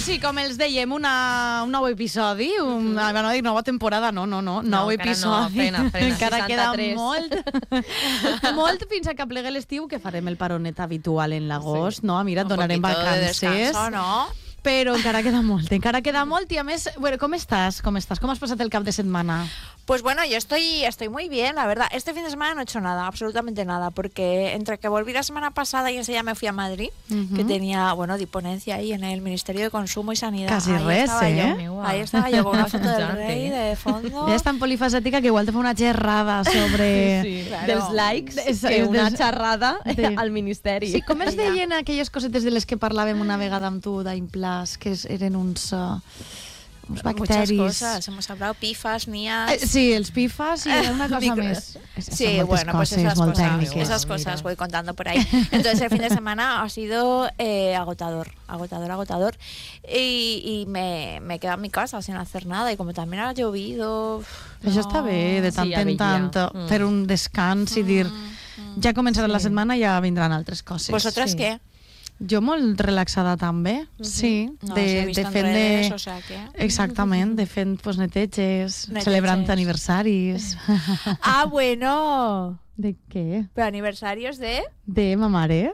sí, com els dèiem, un nou episodi, nova temporada, nou episodi. Encara queda molt fins a que plegui l'estiu, que farem el paronet habitual en l'agost, no? Mira, et donarem vacances. Però encara queda molt, i a més, bueno, ¿cómo estás? ¿Cómo has pasado el cap de semana? Pues bueno, yo estoy muy bien, la verdad. Este fin de semana no he hecho nada, absolutamente nada, porque entre que volví la semana pasada y enseguida me fui a Madrid, que tenía, de ponencia ahí en el Ministerio de Consumo y Sanidad. Casi Ahí estaba yo con una foto del rey de fondo. Ja és tan polifacètica que igual te fa una xerrada sobre... dels likes, que una xerrada al Ministeri. Sí, com es deien aquelles cosetes de les que parlàvem una vegada amb tu, d'Implàs, que eren uns bacteris. Muchas cosas, hemos hablado pifas, nías... Sí, els pifas y una cosa més. Sí, bueno, pues esas cosas voy contando por ahí. Entonces el fin de semana ha sido agotador. Y me he quedado en mi casa sin hacer nada, y como también ha llovido... Això està bé, de tant en tant, fer un descans i dir, ja començarà la setmana i ja vindran altres coses. ¿Vosotras qué? Jo molt relaxada també, sí. De fent exactament, de fent neteges, celebrant aniversaris. Ah, bueno. ¿De qué? ¿Pero aniversarios de? De ma mare.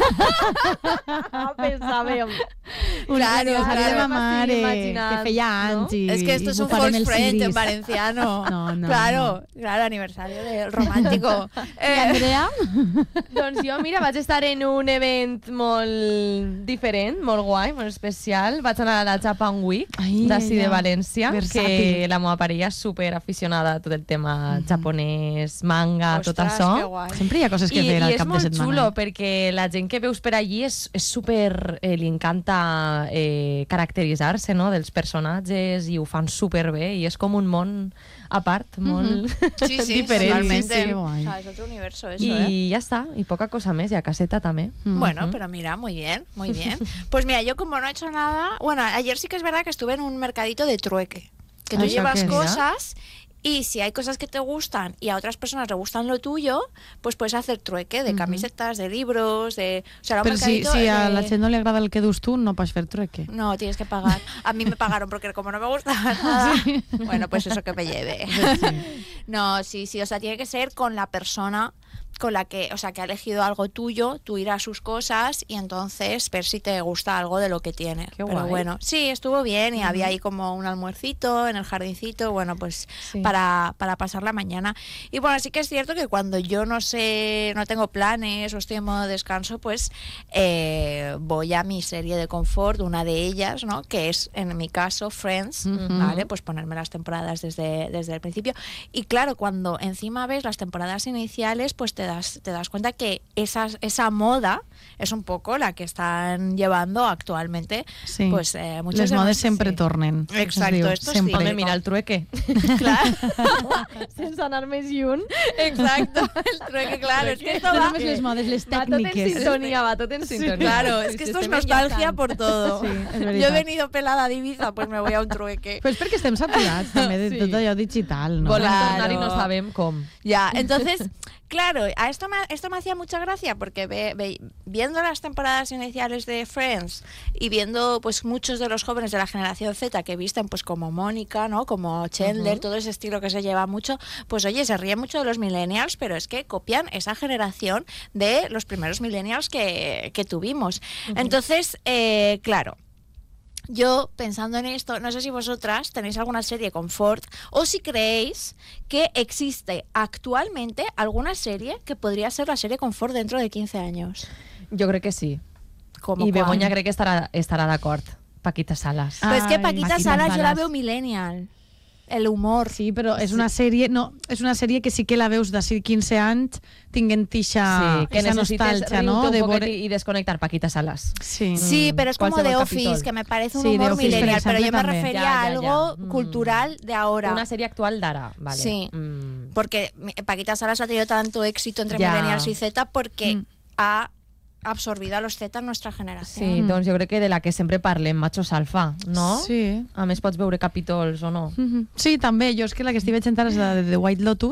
Pensàvem. Claro, de ma mare, que feia anys. Es que esto es un false friend en valenciano. No. Claro, aniversario del romántico. I Andrea? Doncs jo, mira, vaig estar en un event molt diferent, molt guai, molt especial. Vaig anar a la Japan Week d'ací de València, que la meva parella és super aficionada a tot el tema japonès, manga, tot això. Sempre hi ha coses que fer al cap de setmana. I és molt xulo, perquè la gent que veus per allí és super... li encanta caracteritzar-se, no?, dels personatges, i ho fan superbé, i és com un món a part, molt diferent. Totalmente. O sea, es otro universo eso, y ya está, y poca cosa más, y a caseta también. Bueno, pero mira, muy bien. Pues mira, yo como no he hecho nada... Bueno, ayer sí que es verdad que estuve en un mercadito de trueque, que tú llevas cosas... Y si hay cosas que te gustan y a otras personas le gustan lo tuyo, pues puedes hacer trueque de camisetas, de libros, de... O sea, pero si a la gent no le agrada el que dus tú, no puedes hacer trueque. No, tienes que pagar. A mí me pagaron porque como no me gusta nada, bueno, pues eso que me lleve. No, sí, o sea, tiene que ser con la persona con la que, o sea, que ha elegido algo tuyo, tú ir a sus cosas y entonces ver si te gusta algo de lo que tiene. Qué Pero guay. bueno, sí, estuvo bien y había ahí como un almuercito en el jardincito, bueno, pues para pasar la mañana. Y bueno, sí que es cierto que cuando yo no tengo planes o estoy en modo descanso, pues voy a mi serie de confort, una de ellas, ¿no?, que es, en mi caso, Friends, ¿vale? Pues ponerme las temporadas desde el principio. Y claro, cuando encima ves las temporadas iniciales, pues te das cuenta que esa moda es un poco la que están llevando actualmente, pues muchos les de modes sempre tornen. Exacto, esto sempre. sí. Home, mira el trueque. Claro. Sense anar més lluny. Exacto, el trueque, claro. Es que esto No va... només les modes, les Va tot en tècniques. sintonia, va tot en sintonia. Claro, es que esto es nostalgia por todo. Sí, és Yo he veritat. venido pelada de Ibiza, pues me voy a un trueque. Pues perquè estem saturats també de tot allò digital, no? Volem Claro. tornar i no sabem com. Ya, entonces, claro, a esto me hacía mucha gracia porque viendo las temporadas iniciales de Friends y viendo pues muchos de los jóvenes de la generación Z que visten pues como Mónica, ¿no?, como Chandler, todo ese estilo que se lleva mucho, pues oye, se ríe mucho de los millennials, pero es que copian esa generación de los primeros millennials que tuvimos. Entonces, claro, yo, pensando en esto, no sé si vosotras tenéis alguna serie confort o si creéis que existe actualmente alguna serie que podría ser la serie confort dentro de 15 años. Jo crec que sí. ¿Cómo I cuál? Begoña crec que estarà d'acord. Paquita Salas. Pero es que Ay, Paquita Paquita Salas yo la Salas. veo millennial. El humor. Sí, però és una sèrie, és una sèrie que sí que la veus d'ací 15 anys tinguent ixa que necessites nostàlgia, no? riure De un poquet veure... i desconnectar Paquita Salas. Sí. Sí, pero es como Qualsevol The Office, capítol. que me parece un Sí, The humor Office, millennial, per pero yo me exemple, també. refería Ya, a ya, algo ya. cultural de ahora. Una sèrie actual d'ara, vale. Sí, porque Paquita Salas ha tenido tanto éxito entre Ya. millennials y Z porque ha absorbido a los Z en nuestra generación. Sí, doncs jo crec que de la que sempre parlem, Machos Alfa, no? Sí. A més, pots veure capítols o no. Sí, també. Jo és que la que estic veient ara és la de The White Lotus,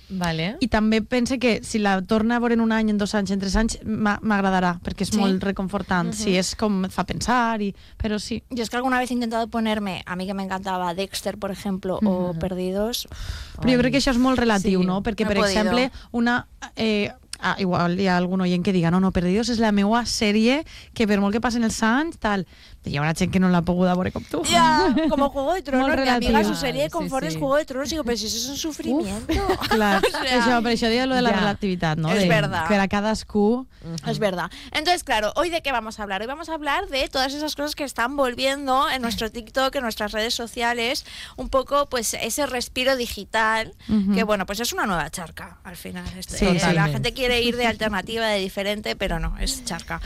Vale. I també pense que si la torna a veure en un any, en 2 anys, en 3 anys, m'agradarà, perquè és molt reconfortant. Sí, és com fa pensar, però sí. Yo es que alguna vez he intentado ponerme, a mí que me encantaba Dexter, por ejemplo, o Perdidos. Però jo crec que això és molt relatiu, no? Perquè, per exemple, igual hi ha algun oient que diga no, Perdidos és la meva sèrie que per molt que passen els anys, tal, hi haurà gent que no l'ha pogut veure com tu. Ya, como Juego de Tronos, mi amiga su serie de confort es Juego de Tronos, y digo, pero si eso es un sufrimiento. Clar, per això deia lo de la relativitat, ¿no? Es verdad. Que a cadascú... Es verdad. Entonces, claro, ¿hoy de qué vamos a hablar? Hoy vamos a hablar de todas esas cosas que están volviendo en nuestro TikTok, en nuestras redes sociales, un poco, pues, ese respiro digital, que, bueno, pues es una nueva charca, al final. La gente quiere ir de alternativa, de diferente, pero no, es charca.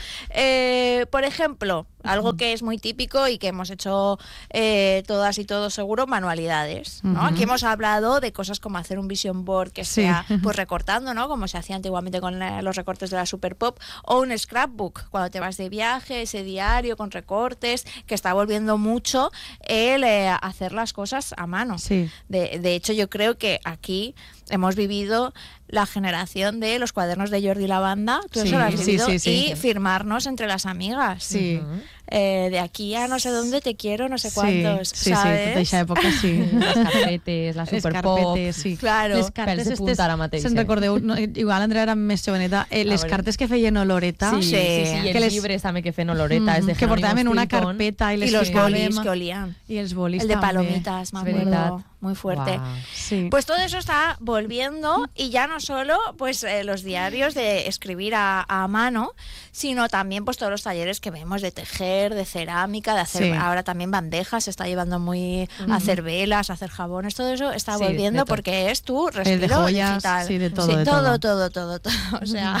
Por ejemplo, algo que es muy típico y que hemos hecho todas y todos seguro, manualidades, ¿no? Aquí hemos hablado de cosas como hacer un vision board que sea pues recortando, ¿no? Como se hacía antiguamente con los recortes de la Super Pop, o un scrapbook, cuando te vas de viaje, ese diario con recortes, que está volviendo mucho el hacer las cosas a mano. Sí. De hecho, yo creo que aquí hemos vivido la generación de los cuadernos de Jordi Lavanda, tú eso lo has vivido, y firmarnos entre las amigas. Sí. De aquí a no sé dónde te quiero, no sé cuántos, ¿sabes? Sí, d'aquesta època sí. Les carpetes, la Superpop. Sí. Claro. Les cartes de punta ara mateix. Se'n recordeu, no, igual Andrea era més joveneta, les cartes que feien oloreta. Sí, i els llibres també que feien oloreta. Que portaven en una carpeta y los bolis que olían. Y els bolis el de palomitas, me acuerdo. Muy fuerte. Wow. Sí. Pues todo eso está volviendo, y ya no solo pues los diarios de escribir a mano, sino también pues todos los talleres que vemos de tejer, de cerámica, de hacer ahora también bandejas, se está llevando muy a hacer velas, a hacer jabones, todo eso está volviendo porque es tu respiro de joyas, digital. Sí, de todo, sí, de todo. O sea,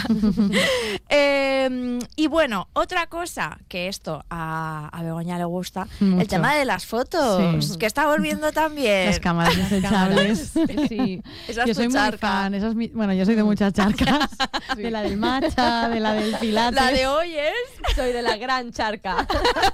y bueno, otra cosa que esto a Begoña le gusta, mucho. El tema de las fotos, que está volviendo también. Las cámaras desechables. Sí. Esa yo soy muy fan. Bueno, yo soy de muchas charcas. Sí. De la del matcha, de la del pilates. La de hoy es... Soy de la gran charca.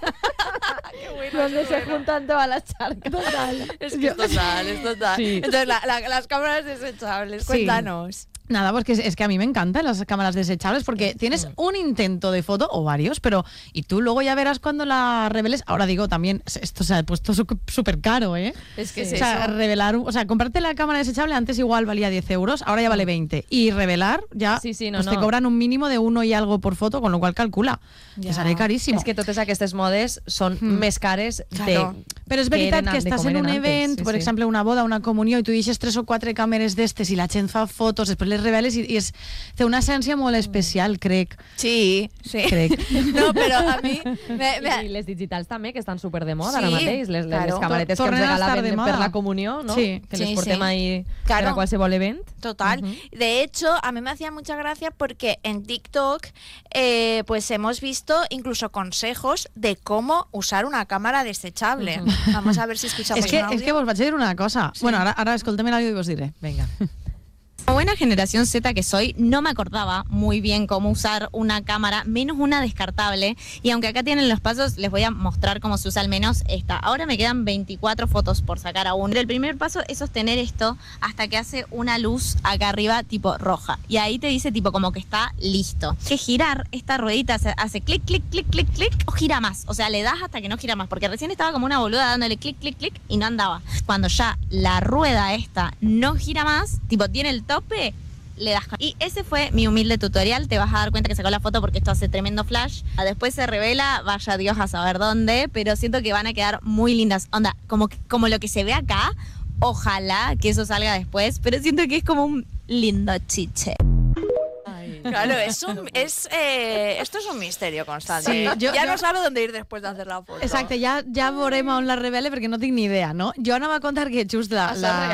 Qué bueno, donde se juntan todas las charcas. Total. Es que es total. Sí. Entonces, las cámaras desechables, cuéntanos. Nada, pues es que a mí me encantan las cámaras desechables porque tienes un intento de foto o varios, pero y tú luego ya verás cuando la reveles. Ahora digo también, esto se ha puesto súper caro, ¿eh? Es que o sea, comprarte la cámara desechable antes igual valía 10 euros, ahora ya vale 20. Y revelar ya te cobran un mínimo de 1 y algo por foto, con lo cual calcula que sale carísimo. És que totes aquestes modes són més cares Però és veritat que estàs en un event, per exemple, una boda, una comunió, i tu deixes 3 o 4 càmeres d'estes i la gent fa fotos, després les reveles i té una essència molt especial, crec. Sí. Crec. No, però a mi... I les digitals també, que estan super de moda ara mateix, les camaretes que ens Tornen a estar regalaven de moda. per la comunió, ¿no? Sí. Que les portem ahí per a qualsevol event. Total. De hecho, a mí me hacía mucha gracia porque en TikTok pues hemos visto incluso consejos de cómo usar una cámara desechable. Vamos a ver si escuchamos un audio. És que vos vaig a dir una cosa. Sí. Bueno, ara escoltem l'àudio i vos diré. Venga. Como buena generación Z que soy, no me acordaba muy bien cómo usar una cámara, menos una descartable. Y aunque acá tienen los pasos, les voy a mostrar cómo se usa al menos esta. Ahora me quedan 24 fotos por sacar aún. El primer paso es sostener esto hasta que hace una luz acá arriba tipo roja. Y ahí te dice tipo como que está listo. Que girar esta ruedita hace clic, clic, clic, clic, clic, o gira más. O sea, le das hasta que no gira más. Porque recién estaba como una boluda dándole clic, clic, clic y no andaba. Cuando ya la rueda esta no gira más, tipo tiene el tope, le das. Y ese fue mi humilde tutorial. Te vas a dar cuenta que sacó la foto porque esto hace tremendo flash. Después se revela, vaya Dios a saber dónde, pero siento que van a quedar muy lindas. Onda, como lo que se ve acá, ojalá que eso salga después, pero siento que es como un lindo chiche. Claro, esto es un misterio constante. Sí, ja no sabe dónde ir després de hacer la foto. Exacte, ja veurem on la revele perquè no tinc ni idea, no? Jo anava a contar que just la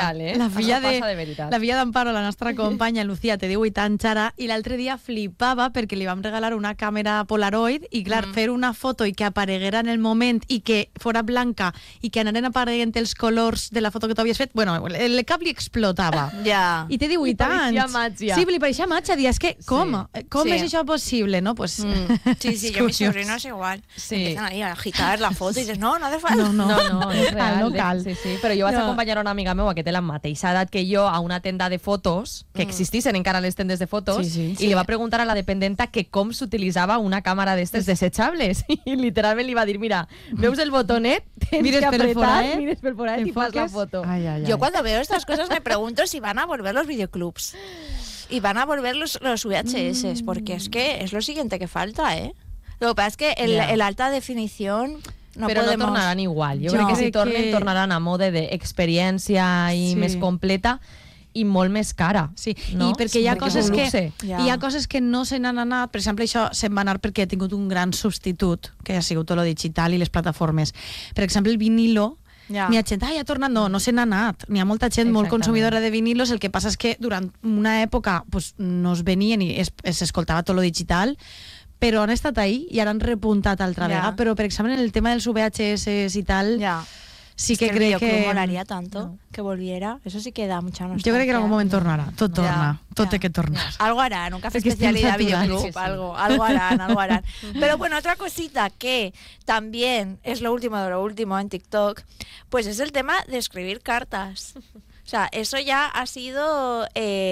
filla d'Amparo, la nostra companya Lucía, té 18 anys ara, i l'altre dia flipava perquè li vam regalar una càmera Polaroid i clar, fer una foto i que apareguera en el moment i que fora blanca i que anaren apareguent els colors de la foto que tu havies fet, bueno, el cap li explotava. Ja. I té 18 anys. Li pareixia màgia. Sí, li pareixia màgia. És que ¿cómo? ¿Cómo Sí. es eso posible? ¿No? Pues Sí, sí, yo mis sobrinos igual. Sí. Empiezan ahí a agitar la foto y dices, no hace falta. No, és real. no cal. Sí, sí. Però jo vaig acompanyar una amiga meva que té la mateixa edat que jo a una tenda de fotos, que existissin encara les tendes de fotos, Sí, sí. i li va preguntar a la dependenta que com s'utilitzava una càmera d'estes desechables. I literalment li va dir, mira, veus el botonet, tens Mires que pel apretar, foraet, mires pel foraet i fas la foto. Ay, ay, ay. Yo cuando veo estas cosas me pregunto si van a volver los videoclubs y van a volver los VHS, porque es que es lo siguiente que falta, ¿eh? Lo que pasa es que el alta definición no però podemos... no tornaran igual. Jo Jo crec que si crec tornen, que- tornaran a mode d'experiència i Sí. més completa i molt més cara. Sí, no? i perquè hi ha Perquè coses és un que luxe. Ja. hi ha coses que no se n'han anat, per exemple, això se'n va anar perquè ha tingut un gran substitut, que ha sigut tot lo digital i les plataformes. Per exemple, el vinilo, Ja. n'hi ha gent, ja ha tornat, no se n'ha anat. N'hi ha molta gent molt Exactament. consumidora de vinilos, el que passa és que durant una època pues, no es venien i s'escoltava tot lo digital, però han estat ahí i ara han repuntat altra Ja. vegada. Però, per exemple, en el tema dels VHS i tal, Ya. sí Es que el crec videoclub que... molaría tanto que volviera. Eso sí que da mucha nostalgia. Jo crec que en algun moment tornarà. Tot torna. Tot té que tornar. Algo harán, un café Es que están especialidad saturados. videoclub, Sí, sí. algo harán, algo harán. Pero bueno, otra cosita que también es lo último de lo último en TikTok, pues es el tema de escribir cartas. O sea, eso ya ha sido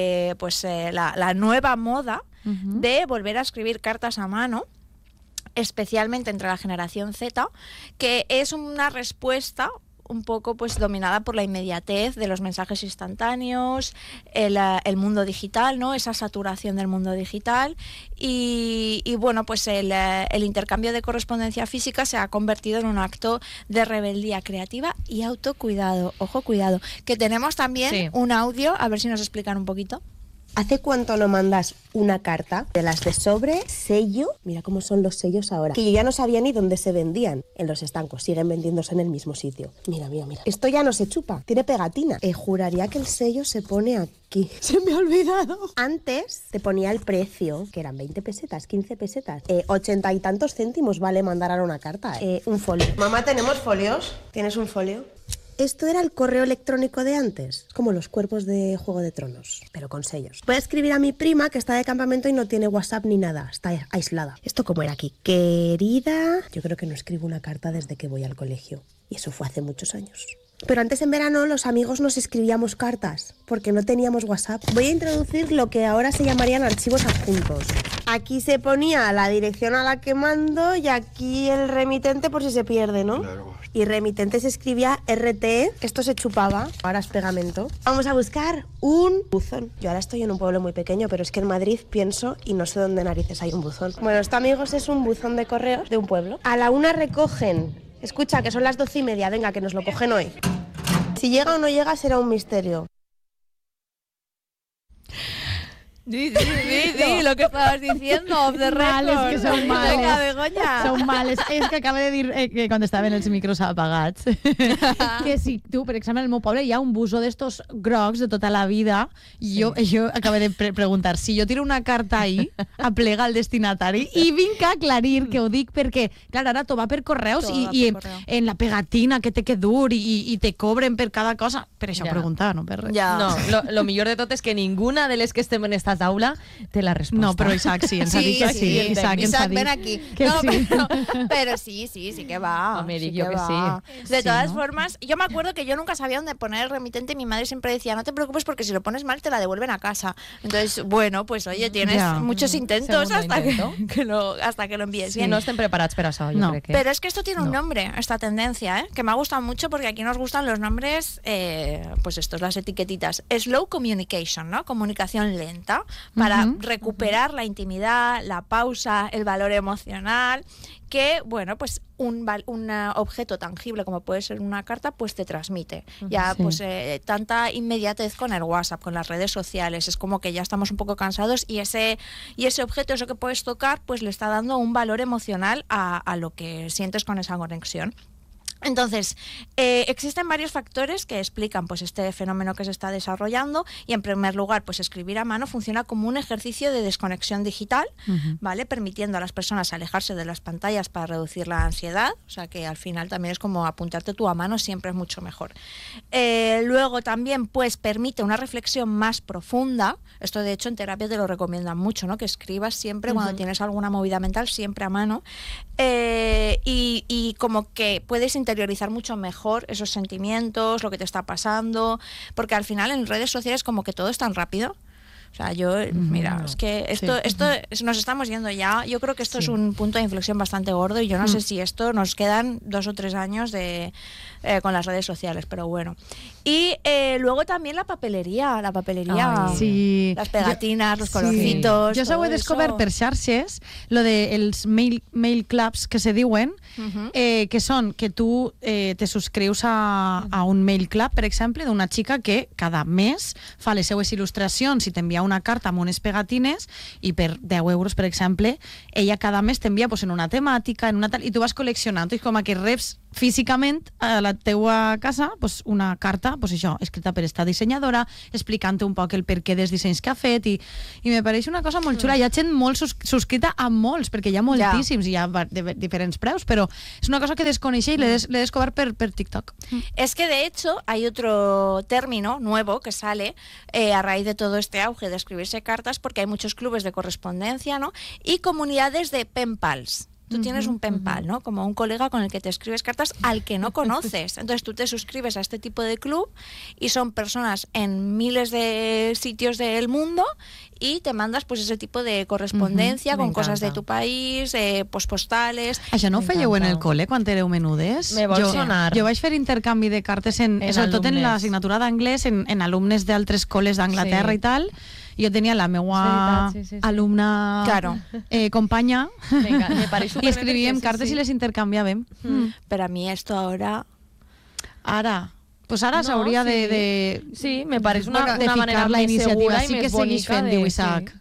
la nueva moda de volver a escribir cartas a mano, especialmente entre la generación Z, que es una respuesta un poco pues dominada por la inmediatez de los mensajes instantáneos, el mundo digital, ¿no? Esa saturación del mundo digital y bueno, pues el intercambio de correspondencia física se ha convertido en un acto de rebeldía creativa y autocuidado. Ojo, cuidado, que tenemos también Sí. un audio, a ver si nos explican un poquito. ¿Hace cuánto no mandas una carta de las de sobre, sello? Mira cómo son los sellos ahora. Que yo ya no sabía ni dónde se vendían. En los estancos, siguen vendiéndose en el mismo sitio. Mira, mira, mira. Esto ya no se chupa, tiene pegatina. Juraría que el sello se pone aquí. Se me ha olvidado. Antes te ponía el precio, que eran 20 pesetas, 15 pesetas. 80 y tantos céntimos vale mandar ahora una carta. Un folio. Mamá, ¿tenemos folios? ¿Tienes un folio? Esto era el correo electrónico de antes, como los cuerpos de Juego de Tronos, pero con sellos. Voy a escribir a mi prima que está de campamento y no tiene WhatsApp ni nada, está aislada. ¿Esto cómo era aquí? Querida... Yo creo que no escribo una carta desde que voy al colegio, y eso fue hace muchos años. Pero antes en verano los amigos nos escribíamos cartas, porque no teníamos WhatsApp. Voy a introducir lo que ahora se llamarían archivos adjuntos. Aquí se ponía la dirección a la que mando y aquí el remitente por si se pierde, ¿no? Claro. Y remitente se escribía RT, esto se chupaba, ahora es pegamento. Vamos a buscar un buzón. Yo ahora estoy en un pueblo muy pequeño, pero es que en Madrid pienso y no sé dónde narices hay un buzón. Bueno, esto, amigos, es un buzón de correos de un pueblo. A la 1 recogen. Escucha, que son las 12:30, venga, que nos lo cogen hoy. Si llega o no llega será un misterio. Di, lo que estabas diciendo, off the record. Males, que son males. Venga, Begoña. Són males. És que acaba de dir que quan estaven els micros apagats que si tu, per exemple, en el meu poble hi ha un busó d'estos grocs de tota la vida i jo acabo de preguntar si jo tiro una carta ahí, aplega al destinatari i vinc a aclarir que ho dic perquè, clar, ara t'ho va per correus Todo va i per correu. en la pegatina que té que dur i te cobren per cada cosa. Per això Ja. preguntar, no per res. Ja. No, lo millor de tot és que ninguna de les que estem en esta taula té la resposta. No, però Isaac sí, ens ha dit que sí. Isaac ens ha Isaac, dit ven aquí. que No, sí. pero sí que va. Hombre, sí yo que va. sí. De Sí, todas ¿no? formas, yo me acuerdo que yo nunca sabía dónde poner el remitente y mi madre siempre decía, no te preocupes porque si lo pones mal te la devuelven a casa. Entonces, bueno, pues oye, tienes Ya. muchos intentos Segundo hasta intento. hasta que lo envíes Sí, bien. no estem preparats per això, jo No. crec que... Pero es que esto tiene un No. nombre, esta tendencia, ¿eh? Que me ha gustado mucho porque aquí nos gustan los nombres, pues estos, las etiquetitas. Slow communication, ¿no? Comunicación lenta, para recuperar la intimidad, la pausa, el valor emocional, que, bueno, pues un objeto tangible como puede ser una carta, pues te transmite. Ya, Sí. pues tanta inmediatez con el WhatsApp, con las redes sociales, es como que ya estamos un poco cansados y ese objeto, eso que puedes tocar, pues le está dando un valor emocional a lo que sientes con esa conexión. Entonces, existen varios factores que explican pues este fenómeno que se está desarrollando y en primer lugar, pues escribir a mano funciona como un ejercicio de desconexión digital, ¿vale? Permitiendo a las personas alejarse de las pantallas para reducir la ansiedad, o sea que al final también es como apuntarte tú a mano, siempre es mucho mejor. Luego también pues permite una reflexión más profunda, esto de hecho en terapia te lo recomiendan mucho, ¿no? Que escribas siempre cuando tienes alguna movida mental, siempre a mano, y como que puedes interiorizar mucho mejor esos sentimientos, lo que te está pasando, porque al final en redes sociales como que todo es tan rápido. O sea, mira, es que esto nos estamos yendo ya. Yo creo que esto es un punto de inflexión bastante gordo y yo no sé si esto nos quedan 2 o 3 años con las redes sociales, pero bueno. Y luego también la papelería, las pegatinas, los colorcitos. Jo s'ho he descobert per xarxes, lo de els mail clubs que se diuen, que són que tu te subscrius a un mail club, per exemple, d'una xica que cada mes fa les seues il·lustracions i t'envia una carta amb unes pegatines i per 10 euros, per exemple, ella cada mes t'envia pues, en una temàtica, en una tal, i tu vas col·leccionant, i com que reps físicament a la teua casa pues, una carta, pues això, escrita per esta dissenyadora, explicant un poc el perquè dels dissenys que ha fet i me pareix una cosa molt xula. Hi ha gent molt subscrita a molts, perquè hi ha moltíssims i hi ha de diferents preus, però és una cosa que desconeixia i l'he descobert per TikTok. Es que de hecho hay otro término nuevo que sale a raíz de todo este auge de escribirse cartas, porque hay muchos clubes de correspondencia, ¿no? Y comunidades de pen pals. Tú tienes un pen pal, ¿no? Como un colega con el que te escribes cartas al que no conoces. Entonces tú te suscribes a este tipo de club y son personas en miles de sitios del mundo y te mandas pues ese tipo de correspondencia con cosas de tu país, pues postales. Això no ho fèieu en el col·le quan éreu menudes? Me vol sonar. Jo vaig fer intercanvi de cartes, sobretot en l'assignatura d'anglès, en alumnes d'altres col·les d'Anglaterra i tal. Jo tenia la meva alumna companya i escrivíem cartes i les intercanviàvem. Per a mi esto ahora... Pues ara s'hauria de... Sí, me parece una la manera más iniciativa. segura y Sí que más seguís bonita fent, diu Isaac.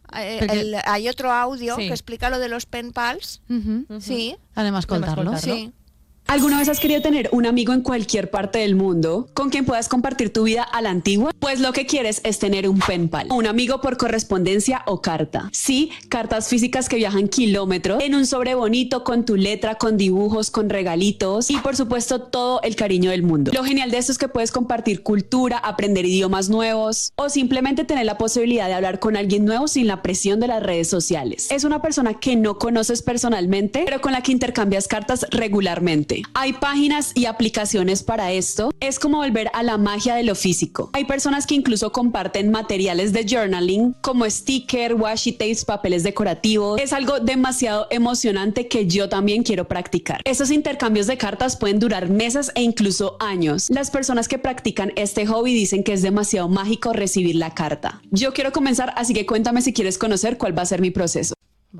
Hay otro audio que explica lo de los pen pals. Sí. Anem a escoltar-lo. Sí. ¿Alguna vez has querido tener un amigo en cualquier parte del mundo con quien puedas compartir tu vida a la antigua? Pues lo que quieres es tener un pen pal, un amigo por correspondencia o carta. Sí, cartas físicas que viajan kilómetros en un sobre bonito con tu letra, con dibujos, con regalitos y por supuesto todo el cariño del mundo. Lo genial de esto es que puedes compartir cultura, aprender idiomas nuevos o simplemente tener la posibilidad de hablar con alguien nuevo sin la presión de las redes sociales. Es una persona que no conoces personalmente, pero con la que intercambias cartas regularmente. Hay páginas y aplicaciones para esto. Es como volver a la magia de lo físico. Hay personas que incluso comparten materiales de journaling como sticker, washi tapes, papeles decorativos. Es algo demasiado emocionante que yo también quiero practicar. Estos intercambios de cartas pueden durar meses e incluso años. Las personas que practican este hobby dicen que es demasiado mágico recibir la carta. Yo quiero comenzar, así que cuéntame si quieres conocer cuál va a ser mi proceso.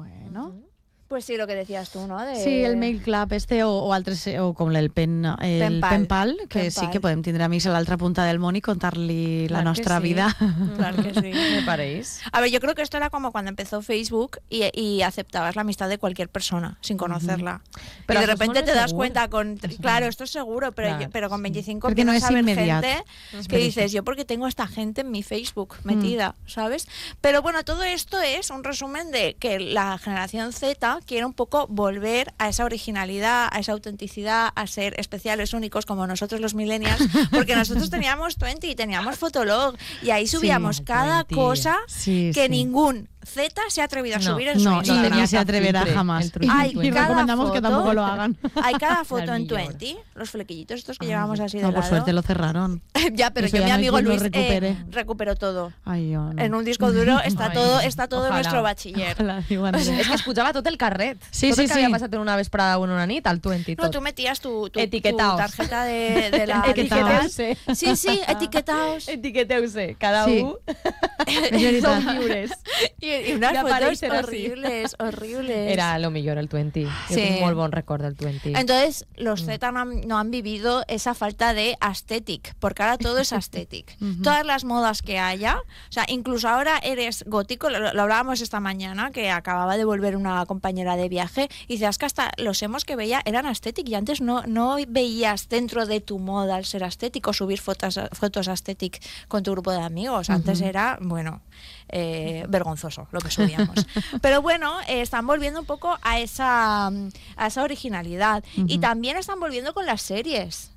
Pues sí, lo que decías tú, ¿no? Sí, el mail club o altres, o com el pen pal, que sí que podem tindre amics a l'altra punta del món y contar-li la nostra vida. Claro que sí. Me pareix. A ver, yo creo que esto era como cuando empezó Facebook y aceptabas la amistad de cualquier persona sin conocerla. Pero y de repente te das cuenta claro, esto es seguro, pero con 25 porque no es a ver inmediato. gente que dices, yo porque tengo a esta gente en mi Facebook metida, ¿sabes? Pero bueno, todo esto es un resumen de que la generación Z quiere un poco volver a esa originalidad, a esa autenticidad, a ser especiales, únicos como nosotros los millennials, porque nosotros teníamos 20 y teníamos Fotolog y ahí subíamos cada cosa que ningún Z se ha atrevido a subir en su Instagram. No, ni se atreverá jamás. Y recomendamos que tampoco lo hagan. Hay cada foto en 20, los flequillitos estos que llevamos así de lado. Por suerte lo cerraron. Ya, pero yo mi amigo Luis recuperó todo. Ay, yo no. En un disco duro está todo nuestro bachiller. Es que es pujava tot el carret. Sí, tot sí, el que havia passat en una vesprada o en una nit, al 20 i tot. No, tú metías tu Etiquetaos. tarjeta de la Etiqueteu-se. Sí, etiquetaos. Etiqueteu-se. Cada Sí. un som lliures. Y y unas fotos aparèixer així. horribles. Era lo millor el 20. Yo Sí. tengo molt bon record del 20. Entonces, los Z no han vivido esa falta de aesthetic, porque ahora todo es aesthetic. Todas las modas que haya, o sea, incluso ahora eres gótico, lo hablábamos esta mañana, que acababa de volver una compañera de viaje, y decías que hasta los emos que veía eran aesthetic, y antes no veías dentro de tu moda al ser aesthetic o subir fotos aesthetic con tu grupo de amigos. Antes era, bueno, vergonzoso lo que subíamos. Pero bueno, están volviendo un poco a esa originalidad. Y también están volviendo con las series.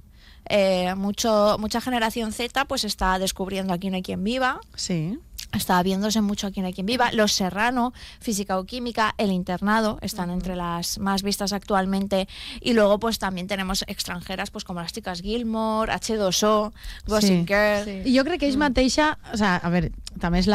Mucha generación Z pues está descubriendo Aquí no hay quien viva. Sí. Está viéndose mucho Aquí no hay quien viva. Los Serrano, Física o Química, El Internado están entre las más vistas actualmente. Y luego pues también tenemos extranjeras pues como las chicas Gilmore, H2O, Gossip Girl. Sí. I jo crec que ells mateixa, o sea, a veure, també és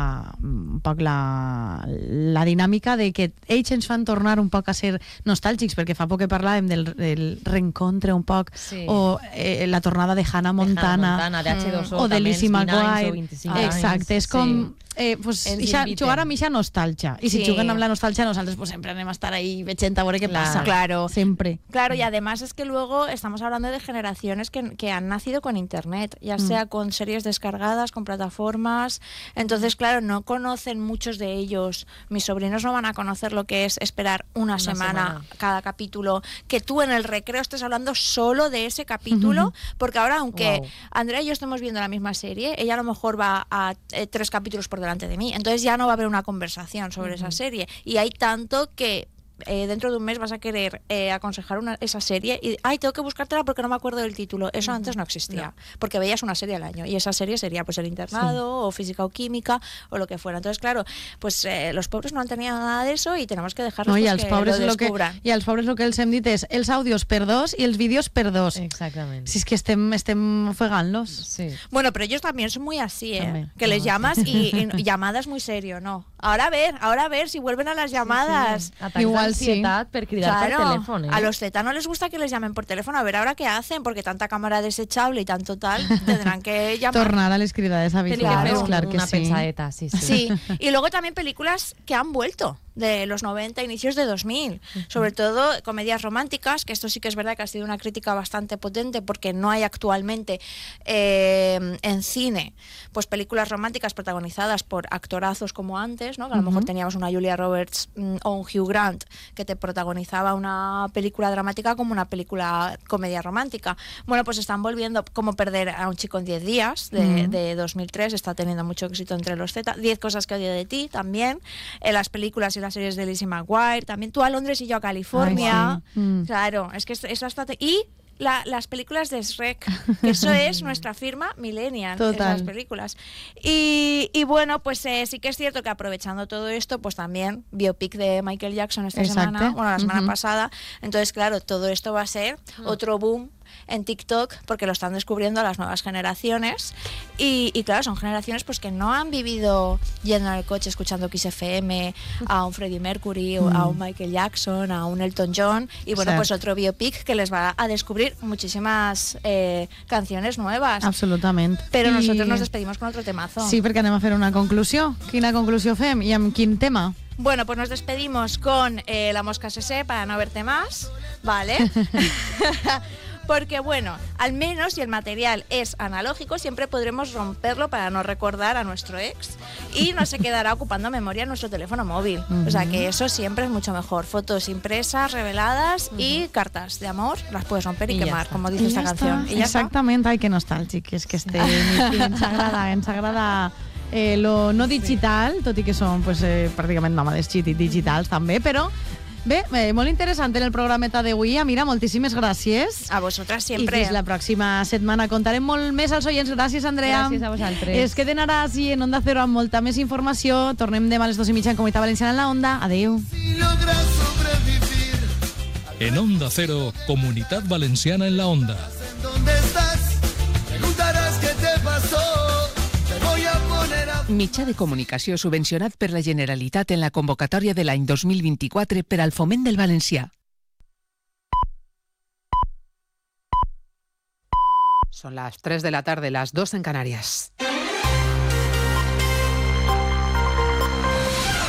un poc la dinàmica de que ells ens fan tornar un poc a ser nostàlgics, perquè fa poc que parlàvem del reencontre un poc, Sí. o la tornada de Hannah Montana, de H2O, o de també, Lizzie els 20 anys McGuire. o 25 anys. Exacte, és com pues, Ens ixa, inviten. jugar amb ixa nostàlgia. I si Sí. juguen amb la nostàlgia, nosaltres pues, sempre anem a estar ahí veient a veure què passa. Claro. Sempre. Claro, y además es que luego estamos hablando de generaciones que han nacido con internet, ya sea con series descargadas, con plataformas. Entonces, claro, no conocen muchos de ellos. Mis sobrinos no van a conocer lo que es esperar una semana cada capítulo, que tú en el recreo estés hablando solo de ese capítulo, porque ahora, aunque Wow. Andrea y yo estemos viendo la misma serie, ella a lo mejor va a 3 capítulos por delante de mí, entonces ya no va a haber una conversación sobre esa serie. Y hay tanto que dentro de un mes vas a querer aconsejar esa serie y tengo que buscártela porque no me acuerdo del título. Eso antes no existía, porque veías una serie al año y esa serie sería pues El Internado o Física o Química o lo que fuera. Entonces, claro, pues los pobres no han tenido nada de eso y tenemos que dejarlos No, i pues, als que pobres lo el que, descubran. i als pobres el que els hem dit és els àudios per 2 i els vídeos per 2. Exactament. Si és que estem ofegant-los. Sí. Bueno, pero ellos también son muy así, También. que les llamas y llamadas muy serio, ¿no? Ahora a ver si vuelven a las llamadas. Atacs Igual sí. d'ansietat per cridar per telèfon. A los Z no les gusta que les llamen por teléfono. A ver ahora qué hacen, porque tanta cámara desechable y tanto tal, tendrán que llamar. Tornar a les cridades Tenir que fer habituals, clar que una sí. pensadeta, sí. Sí, y luego también películas que han vuelto de los 90, inicios de 2000, sobre todo comedias románticas, que esto sí que es verdad que ha sido una crítica bastante potente porque no hay actualmente en cine pues películas románticas protagonizadas por actorazos como antes, ¿no? Que a lo mejor teníamos una Julia Roberts o un Hugh Grant que te protagonizaba una película dramática como una película comedia romántica. Bueno, pues están volviendo, como Perder a un chico en 10 días de 2003, está teniendo mucho éxito entre los Z. 10 cosas que odio de ti también, las películas y las series de Lizzie McGuire, también Tú a Londres y yo a California. Ay, sí. Claro, es que eso hasta y las películas de Shrek, que eso es nuestra firma millennial, Total. esas películas. Y bueno, pues sí que es cierto que aprovechando todo esto, pues también biopic de Michael Jackson esta Exacte. semana, bueno, la semana pasada. Entonces, claro, todo esto va a ser otro boom en TikTok porque lo están descubriendo las nuevas generaciones y claro, son generaciones pues que no han vivido yendo en el coche escuchando Kiss FM a un Freddie Mercury o a un Michael Jackson, a un Elton John y bueno, Cert. pues otro biopic que les va a descubrir muchísimas canciones nuevas. Absolutament. Pero I- nosotros nos despedimos con otro temazo. Sí, perquè anem a fer una conclusió. Quina conclusió fem i amb quin tema? Bueno, pues nos despedimos con La Mosca Sese para no verte más, ¿vale? Porque bueno, al menos si el material es analógico, siempre podremos romperlo para no recordar a nuestro ex y no se quedará ocupando memoria en nuestro teléfono móvil. O sea que eso siempre es mucho mejor. Fotos impresas, reveladas y cartas de amor las puedes romper y Y ya quemar, está. como dice I esta ja canción. està. Y ya está. Exactament. Ai, que nostàlgic és que estem. I ens agrada lo no digital, tot i que som pues, pràcticament nòmades digitals també, però bé, molt interessant en el programeta d'avui. Mira, moltíssimes gràcies. A vosotras I siempre. fins la pròxima setmana contarem molt més als oients. Gràcies, Andrea. Gràcies a vosaltres. Es queden ara així en Onda Cero amb molta més informació. Tornem demà a les 2:30 en Comunitat Valenciana en la Onda. Adéu. Si logras sobrevivir, En Onda Cero, Comunidad Valenciana en la Onda. ¿en dónde estás? Preguntarás qué te pasó. Te voy a poner a... Mitjà de comunicació subvencionat per la Generalitat en la convocatòria de l'any 2024 per al foment del valencià. Son las 3 de la tarde, las 2 en Canarias.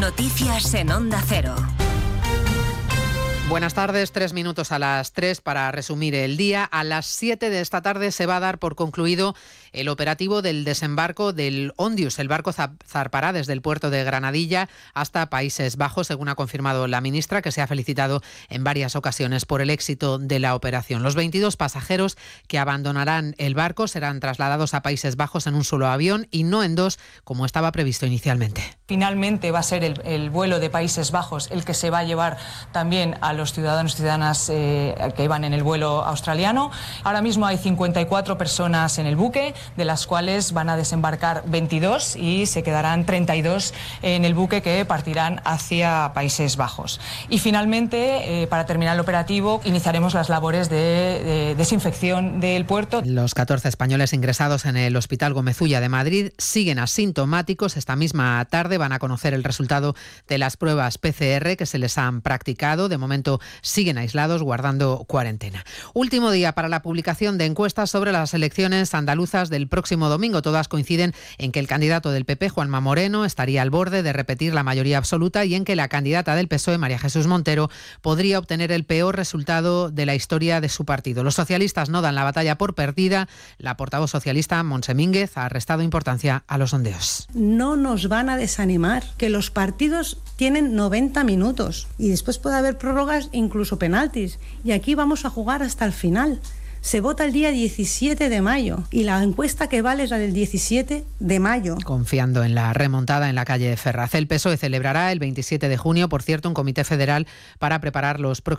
Noticias en Onda Cero. Buenas tardes, 3 minutos a las 3 para resumir el día. A las 7 de esta tarde se va a dar por concluido el operativo del desembarco del Ondius. El barco zarpará desde el puerto de Granadilla hasta Países Bajos, según ha confirmado la ministra, que se ha felicitado en varias ocasiones por el éxito de la operación. Los 22 pasajeros que abandonarán el barco serán trasladados a Países Bajos en un solo avión y no en dos, como estaba previsto inicialmente. Finalmente va a ser el vuelo de Países Bajos el que se va a llevar también a los ciudadanos y ciudadanas que iban en el vuelo australiano. Ahora mismo hay 54 personas en el buque, de las cuales van a desembarcar 22 y se quedarán 32 en el buque que partirán hacia Países Bajos. Y finalmente, para terminar el operativo, iniciaremos las labores de desinfección del puerto. Los 14 españoles ingresados en el Hospital Gómez Ulla de Madrid siguen asintomáticos. Esta misma tarde van a conocer el resultado de las pruebas PCR que se les han practicado. De momento siguen aislados, guardando cuarentena. Último día para la publicación de encuestas sobre las elecciones andaluzas del próximo domingo. Todas coinciden en que el candidato del PP, Juanma Moreno, estaría al borde de repetir la mayoría absoluta y en que la candidata del PSOE, María Jesús Montero, podría obtener el peor resultado de la historia de su partido. Los socialistas no dan la batalla por perdida. La portavoz socialista, Montse Mínguez, ha restado importancia a los sondeos. No nos van a desanimar, que los partidos tienen 90 minutos y después puede haber prórrogas, incluso penaltis, y aquí vamos a jugar hasta el final. Se vota el día 17 de mayo y la encuesta que vale es la del 17 de mayo. Confiando en la remontada en la calle Ferraz. El PSOE celebrará el 27 de junio, por cierto, un comité federal para preparar los próximos